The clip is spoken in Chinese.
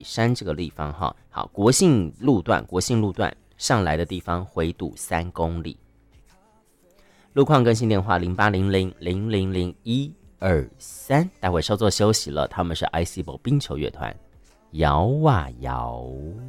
山这个地方哈。好，国姓路段上来的地方回堵3公里。路况更新电话0800000123，待会稍作休息了。他们是 ICBO 冰球乐团，摇啊摇。